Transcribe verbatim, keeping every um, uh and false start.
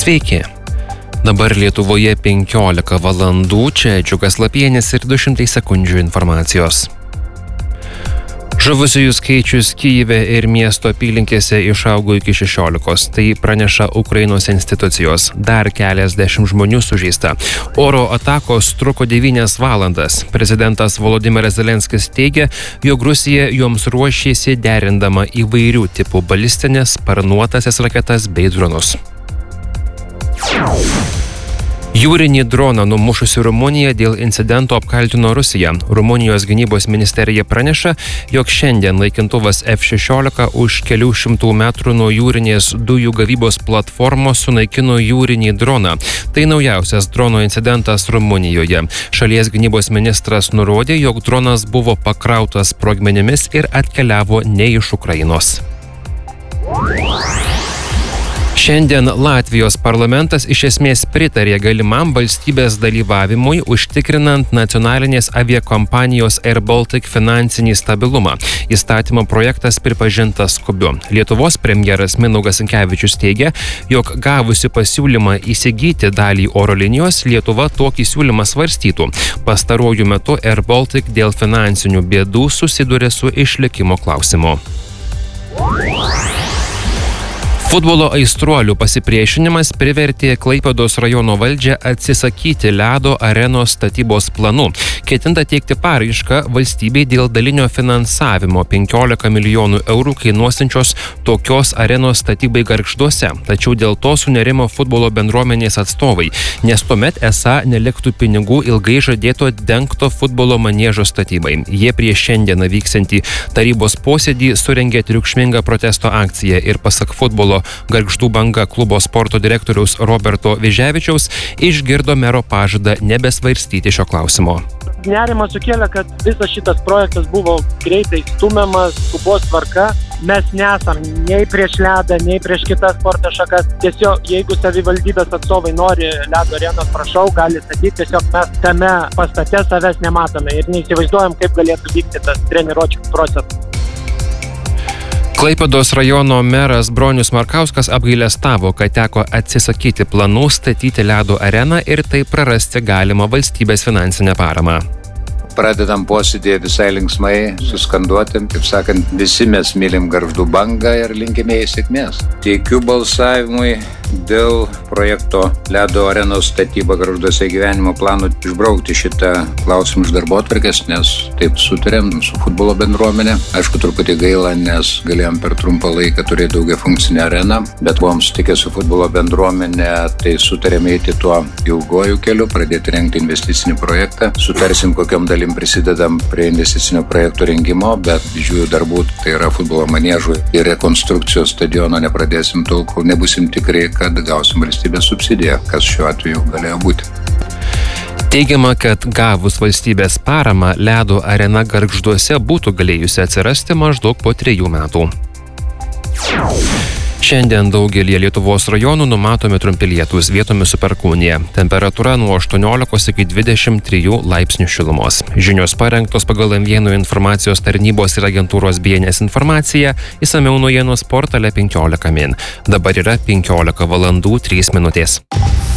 Sveiki. Dabar Lietuvoje penkiolika valandų, čia Džiugas Lapienis ir du šimtai sekundžių informacijos. Žuvusiųjų skaičius Kyjive ir miesto apylinkėse išaugo iki šešiolikos, tai praneša Ukrainos institucijos. Dar keliasdešimt žmonių sužeista. Oro atakos truko devynias valandas. Prezidentas Volodymyras Zelenskis teigia, jog Rusija joms ruošėsi derindama įvairių tipų balistines, sparnuotasias raketas bei dronus. Jūrinį droną numušusi Rumunija dėl incidento apkaltino Rusiją. Rumunijos gynybos ministerija praneša, jog šiandien naikintuvas F šešiolika už kelių šimtų metrų nuo jūrinės dujų gavybos platformos sunaikino jūrinį droną. Tai naujausias drono incidentas Rumunijoje. Šalies gynybos ministras nurodė, jog dronas buvo pakrautas sprogmenimis ir atkeliavo ne iš Ukrainos. Šiandien Latvijos parlamentas iš esmės pritarė galimam valstybės dalyvavimui užtikrinant nacionalinės aviakompanijos Air Baltic finansinį stabilumą. Įstatymo projektas pripažintas skubiu. Lietuvos premjeras Mindaugas Sinkevičius teigia, jog gavusi pasiūlymą įsigyti dalį oro linijos, Lietuva tokį siūlymą svarstytų. Pastaruoju metu Air Baltic dėl finansinių bėdų susiduria su išlikimo klausimu. Futbolo aistruolių pasipriešinimas privertė Klaipėdos rajono valdžią atsisakyti ledo arenos statybos planų. Ketinta teikti paraišką valstybei dėl dalinio finansavimo penkiolika milijonų eurų kainuosančios tokios arenos statybai Gargžduose. Tačiau dėl to sunerimo futbolo bendruomenės atstovai, nes tuomet esą neliktų pinigų ilgai žadėto dengto futbolo maniežo statybai. Jie prieš šiandieną vyksiantį tarybos posėdį surengė triukšmingą protesto akciją ir pasak futbolo Gargždų Banga klubo sporto direktoriaus Roberto Vyževičiaus išgirdo mero pažadą nebesvarstyti šio klausimo. Nerimą sukėlė, kad visas šitas projektas buvo greitai stumiamas, skubos tvarka. Mes nesam nei prieš ledą, nei prieš kitas sporto šakas. Tiesiog, jeigu savivaldybės atstovai nori ledo arenos, prašau, gali statyti. Tiesiog mes tame pastate savęs nematome ir neįsivaizduojam, kaip galėtų vykti tas treniruočių procesas. Klaipėdos rajono meras Bronius Markauskas apgailestavo, kad teko atsisakyti planų statyti ledo areną ir taip prarasti galimą valstybės finansinę paramą. Pradedam posėdį visai linksmai, suskanduoti, kaip sakant, visi mes mylim Gargždų Bangą ir linkime jai sėkmės. Teikiu balsavimui dėl projekto ledo arenos statyba Gargžduose gyvenimo plano išbraukti šitą klausimą iš darbotvarkės, nes taip sutarėm su futbolo bendruomenė. Aišku, truputį gaila, nes galėjom per trumpą laiką turėti daugiafunkcinę areną, bet buvom sutikę su futbolo bendruomenė, tai sutarėm eiti tuo ilgojų keliu, pradėti rengti investicinį projektą. Sutarsim, kokiam dalim prisidedam prie investicinio projekto rengimo, bet didžiųjų darbų, tai yra futbolo maniežų ir rekonstrukcijos stadiono nepradėsim tol, kol nebusim tikrai, kad gausim valstybės subsidiją, kas šiuo atveju galėjo būti. Teigiama, kad gavus valstybės paramą, ledo arena Gargžduose būtų galėjusi atsirasti maždaug po trejų metų. Šiandien daugelį Lietuvos rajonų numatomi trumpi lietūs, vietomis su perkūnija. Temperatūra nuo aštuoniolikos iki dvidešimt trijų laipsnių šilumos. Žinios parengtos pagal M vienas informacijos tarnybos ir agentūros B N S informaciją, išsamiau naujienos portale penkiolika min. Dabar yra penkiolika valandų trys minutės.